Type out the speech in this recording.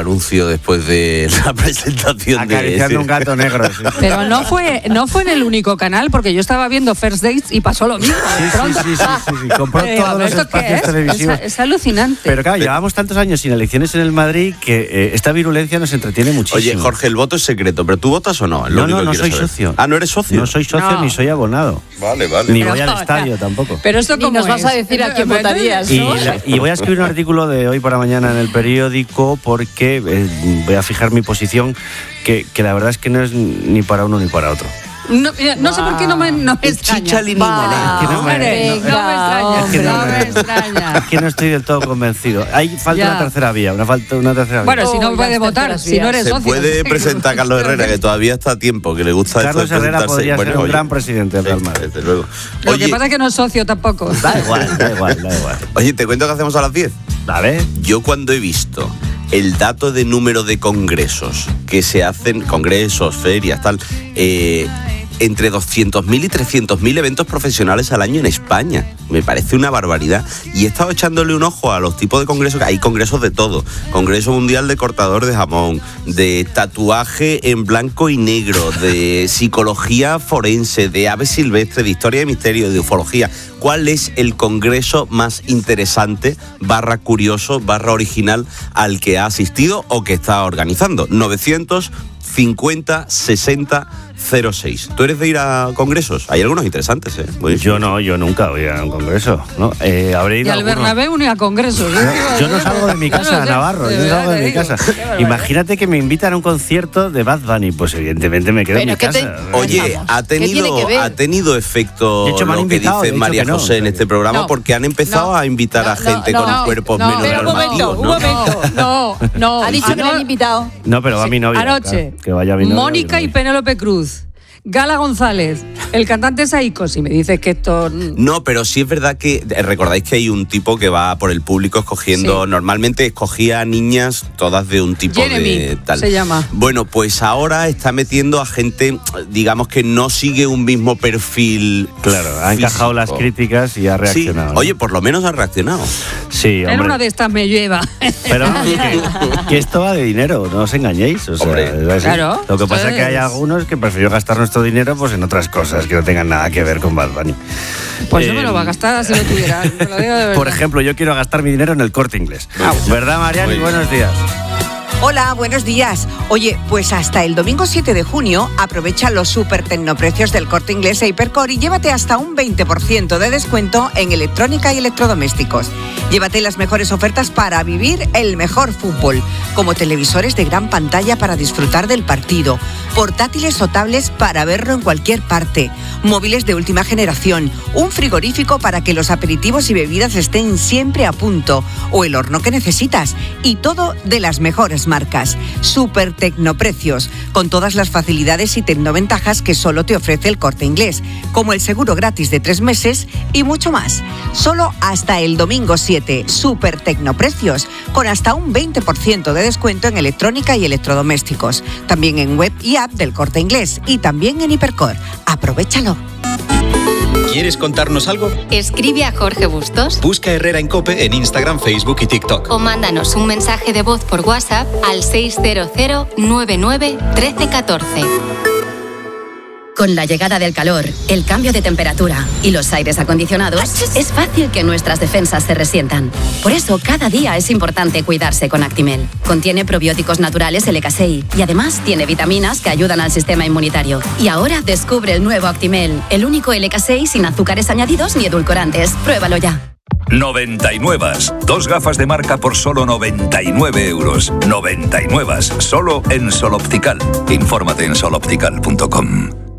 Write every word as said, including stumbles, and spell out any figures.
anuncio después de la presentación. Acariciando de un gato negro. Sí. Pero no fue, no fue en el único canal, porque yo estaba viendo First Dates y pasó lo mismo. Sí, sí, sí, sí, sí, sí. Compró Eh, todos los ¿esto qué espacios es? televisivos. Es, es alucinante. Pero claro, llevamos tantos años sin elecciones en el Madrid que eh, esta virulencia nos entretiene muchísimo. Oye, Jorge, el voto es secreto, pero ¿tú votas o no? Es lo No, no, único que no quiero soy saber. socio. Ah, ¿no eres socio? No soy socio No. ni soy abonado. Vale, vale. Ni Pero voy al no, estadio no. tampoco. Pero esto Ni cómo nos vas es? a decir a quién votarías, Y, ¿no? la- y voy a escribir un artículo de hoy para mañana en el periódico porque eh, voy a fijar mi posición, que, que la verdad es que no es ni para uno ni para otro. No, mira, no sé por qué no me, no me extraña. Chicha limonada. Va, Es que no me- hombre, no, venga, me extraña, Es que no no me- me extraña. Es que no estoy del todo convencido. Hay falta Ya. una tercera vía, una falta una tercera Bueno, vía. si no Oh, puedes las votar, terceras si no eres Se socio. puede presentar a Carlos Herrera, que todavía está a tiempo, que le gusta Carlos esto de Herrera presentarse. podría Bueno, ser un oye, gran presidente del Real sí, Madrid. desde luego. Lo que Oye, pasa es que no es socio tampoco. Da igual, da igual, da igual. oye, te cuento que hacemos a las diez. Vale. Yo cuando he visto el dato de número de congresos que se hacen, congresos, ferias, tal, eh, entre doscientos mil y trescientos mil eventos profesionales al año en España. Me parece una barbaridad. Y he estado echándole un ojo a los tipos de congresos. Hay congresos de todo. Congreso Mundial de Cortador de Jamón, de tatuaje en blanco y negro, de psicología forense, de ave silvestre, de historia de misterio, de ufología. ¿Cuál es el congreso más interesante, barra curioso, barra original al que ha asistido o que está organizando? novecientos cincuenta sesenta cero seis. ¿Tú eres de ir a congresos? Hay algunos interesantes, ¿eh? Buenísimos. Yo no, yo nunca voy a un congreso. ¿No? Eh, habré Y ido a al alguno. Bernabéu ni a congresos. No, yo no salgo de mi casa, No sé, Navarro, de yo no verdad salgo de te mi digo, casa. qué barbaridad. Imagínate que me invitan a un concierto de Bad Bunny, pues evidentemente me quedo en Pero mi ¿qué te- casa. Oye, Vamos, ha ¿qué tiene tenido, que ver? ha tenido efecto De hecho, me han lo que invitado, he dice dicho María que no, José en o sea este que- programa, No, porque han empezado no, a invitar a no, gente no, con no, cuerpos no, menos pero un normativos, momento, un ¿no? momento. No, no. Ha dicho que le han invitado. No, pero va mi novia. Anoche, claro, que vaya mi novia. Mónica mi y novia. Penélope Cruz, Gala González, el cantante Saiko. Si me dices que esto... No, pero sí es verdad que eh, recordáis que hay un tipo que va por el público escogiendo, Sí. normalmente escogía a niñas todas de un tipo Jeremy, de tal. se llama. Bueno, pues ahora está metiendo a gente, digamos que no sigue un mismo perfil. Claro, ha encajado físico. las críticas y ha Sí, reaccionado. ¿no? oye, por lo menos ha reaccionado. sí, En hombre. una de estas me lleva. Pero vamos, que, que esto va de dinero, no os engañéis. O sea, Hombre, es así. claro, Lo que pasa es que hay es- algunos que prefiero gastar nuestro dinero pues en otras cosas que no tengan nada que ver con Bad Bunny. Pues yo Eh, me lo va a gastar si lo tuviera. Te lo digo de verdad. Por ejemplo, yo quiero gastar mi dinero en el Corte Inglés. ¿Verdad, Mariani? Muy bien. Buenos días. Hola, buenos días. Oye, pues hasta el domingo siete de junio aprovecha los super tecnoprecios del Corte Inglés e Hipercor y llévate hasta un veinte por ciento de descuento en electrónica y electrodomésticos. Llévate las mejores ofertas para vivir el mejor fútbol, como televisores de gran pantalla para disfrutar del partido, portátiles o tablets para verlo en cualquier parte, móviles de última generación, un frigorífico para que los aperitivos y bebidas estén siempre a punto, o el horno que necesitas, y todo de las mejores marcas. Super Tecnoprecios, con todas las facilidades y tecnoventajas que solo te ofrece el Corte Inglés, como el seguro gratis de tres meses y mucho más. Solo hasta el domingo siete, Super Tecnoprecios, con hasta un veinte por ciento de descuento en electrónica y electrodomésticos. También en web y app del Corte Inglés y también en Hipercor. Aprovechalo. ¿Quieres contarnos algo? Escribe a Jorge Bustos Busca Herrera en COPE en Instagram, Facebook y TikTok. o mándanos un mensaje de voz por WhatsApp al seis cero cero nueve nueve uno tres uno cuatro. Con la llegada del calor, el cambio de temperatura y los aires acondicionados, es fácil que nuestras defensas se resientan. Por eso, cada día es importante cuidarse con Actimel. Contiene probióticos naturales L K seis y además tiene vitaminas que ayudan al sistema inmunitario. Y ahora descubre el nuevo Actimel, el único L K seis sin azúcares añadidos ni edulcorantes. Pruébalo ya. noventa y nueve. Dos gafas de marca por solo noventa y nueve euros. noventa y nueve. Solo en Sol Optical. Infórmate en sol optical punto com.